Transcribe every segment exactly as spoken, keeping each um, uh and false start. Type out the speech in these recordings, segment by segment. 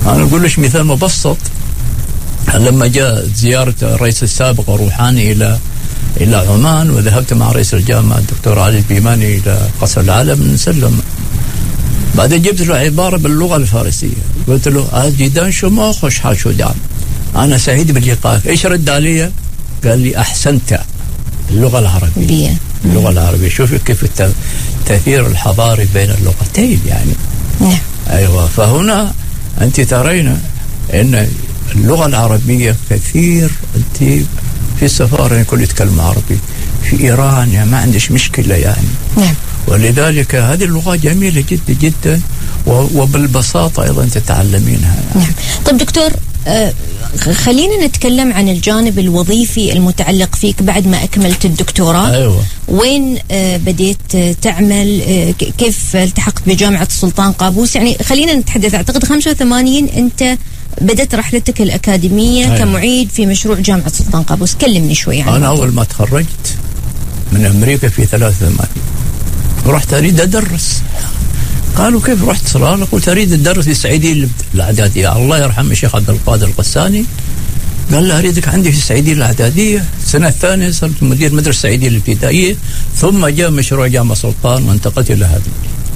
أنا أقول لك مثال مبسط. لما جاء زيارة الرئيس السابق روحاني إلى إلى عمان، وذهبت مع رئيس الجامعة الدكتور علي البيماني إلى قصر العالم نسلم، بعدين جبت له عبارة باللغة الفارسية، قلت له أجدان شما خوش حال شو دام، أنا سعيد باللقاء. إيش رد علي؟ قال لي أحسنت. اللغة العربية، اللغة العربية. شوفي كيف التأثير الحضاري بين اللغتين يعني. نعم. أيوة. فهنا أنت ترين أن اللغة العربية كثير. أنت في السفارة كل يتكلم عربي، في إيران يعني ما عندش مشكلة يعني. نعم. ولذلك هذه اللغة جميلة جدا جدا، وبالبساطة أيضا تتعلمينها يعني. نعم. طيب دكتور، آه خلينا نتكلم عن الجانب الوظيفي المتعلق فيك بعد ما أكملت الدكتوراه. أيوة. وين آه بديت آه تعمل؟ آه كيف التحقت بجامعة السلطان قابوس؟ يعني خلينا نتحدث. أعتقد خمسة وثمانين أنت بدأت رحلتك الأكاديمية. أيوة. كمعيد في مشروع جامعة السلطان قابوس. كلمني شوي عنه. أنا أول ما تخرجت من أمريكا في ثلاثة وثمانين ورحت أريد أدرس. قالوا كيف رحت صرالة؟ قلت أريد أدرس في السعيدية الإعدادية. الله يرحم الشيخ عبد القادر القساني قال لي أريدك عندي في السعيدية الإعدادية. السنة الثانية صرت مدير مدرسة السعيدية الابتدائية، ثم جاء مشروع جامعة سلطان وانتقلت إلى هذا.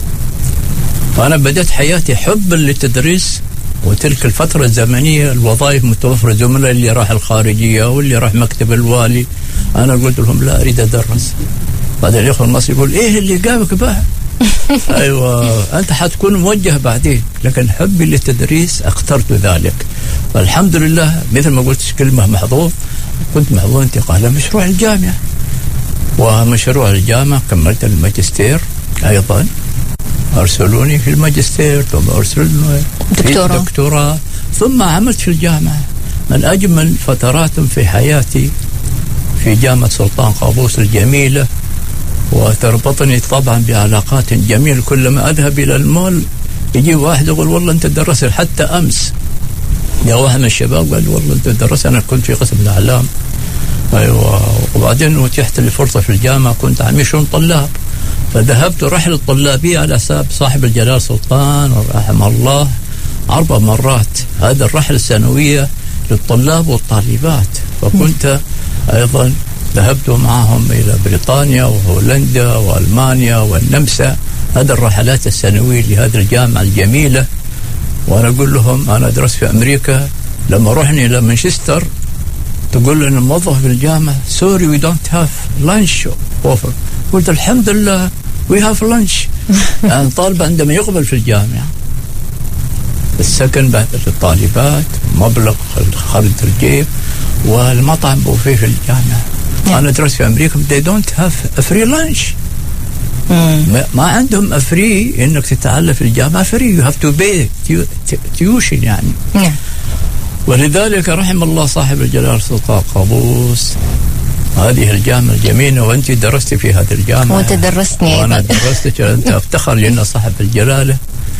فأنا بدأت حياتي حبا للتدريس، وتلك الفترة الزمنية الوظائف متوفرة، زملاء اللي راح الخارجية واللي راح مكتب الوالي. أنا قلت لهم لا أريد أدرس. بعد الإخوة المصري يقول إيه اللي جابك بقى؟ أيوة أنت حتكون موجه بعدين، لكن حبي للتدريس اخترت ذلك. فالحمد لله مثل ما قلت كلمة محظوظ، كنت محظوظ انتقال مشروع الجامعة. ومشروع الجامعة كملت الماجستير أيضا، أرسلوني في الماجستير، ثم أرسلوني في الدكتوراه، ثم عملت في الجامعة. من أجمل فترات في حياتي في جامعة سلطان قابوس الجميلة، وتربطني طبعا بعلاقات جميلة. كلما أذهب إلى المول يجي واحد يقول والله أنت درست. حتى أمس يا واحد من الشباب قال والله أنت درست، أنا كنت في قسم الأعلام. أيوة. وبعدين أتيحت لي فرصة في الجامعة، كنت عميد شؤون طلاب، فذهبت رحلة طلابية على حساب صاحب الجلال سلطان رحمه الله أربع مرات. هذه الرحلة السنوية للطلاب والطالبات، فكنت أيضا ذهبت معهم إلى بريطانيا وهولندا وألمانيا والنمسا. هذه الرحلات السنوية لهذه الجامعة الجميلة. وأنا أقول لهم أنا درست في أمريكا، لما رحنا إلى مانشستر تقول لنا الموظف في الجامعة sorry we don't have lunch offer. قلت الحمد لله we have lunch. يعني طالب عندما يقبل في الجامعة السكن للطالبات، مبلغ خارج الجيب، والمطعم بوفيه في الجامعة. أنا درست في أمريكا they don't have a free lunch. ما عندهم أفري إنك تتعلم في الجامعة فري، you have to pay tuition يعني. نعم. ولذلك رحم الله صاحب الجلال سلطان قابوس هذه الجامعة الجميلة، وأنت درست في هذه الجامعة. وأنت درستني أيضا. وأنا درستك. أنت أفتخر لأن صاحب الجلالة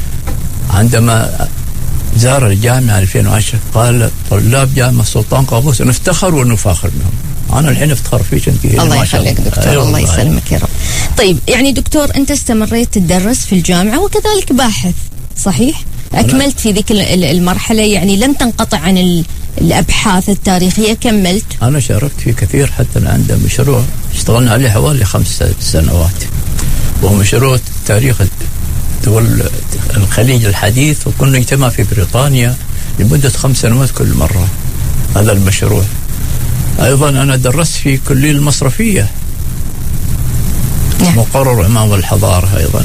عندما زار الجامعة ألفين وعشرة قال طلاب جامعة سلطان قابوس نفتخر ونفاخر بهم. أنا الحين افتخر فيك أنت. الله يخليك دكتور. أيوة الله يسلمك يا رب. طيب يعني دكتور أنت استمريت تدرس في الجامعة وكذلك باحث، صحيح؟ أكملت في ذيك المرحلة، يعني لم تنقطع عن الأبحاث التاريخية، كملت. أنا شاركت في كثير، حتى أنا عندي مشروع اشتغلنا عليه حوالي خمس سنوات، وهو مشروع تاريخ دول الخليج الحديث، وكنا نجتمع في بريطانيا لمدة خمس سنوات كل مرة. هذا المشروع. أيضا أنا درست في كلية المصرفية. نعم. مقرر عمان والحضارة أيضا،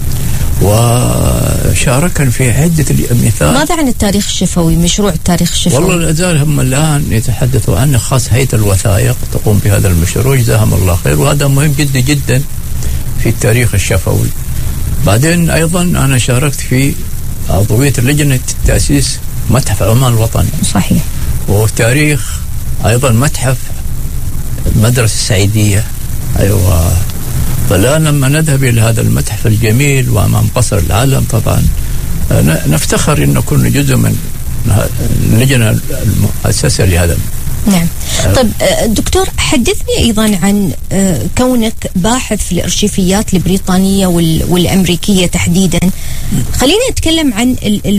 وشاركا في عدة مثال. ماذا عن التاريخ الشفوي، مشروع التاريخ الشفوي؟ والله الأزال هم الآن يتحدثوا عنه، خاص هيئة الوثائق تقوم بهذا المشروع جزاهم الله خير، وهذا مهم جدا جدا في التاريخ الشفوي. بعدين أيضا أنا شاركت في عضوية لجنة تأسيس متحف عمان الوطني. صحيح. وتاريخ أيضا متحف المدرسة السعيدية. أيوة. فالآن لما نذهب إلى هذا المتحف الجميل وأمام قصر العالم طبعا نفتخر أن نكون جزء من اللجنة المؤسسة لهذا. نعم. طيب دكتور حدثني أيضا عن كونك باحث في الأرشيفيات البريطانية والأمريكية تحديدا. خلينا نتكلم عن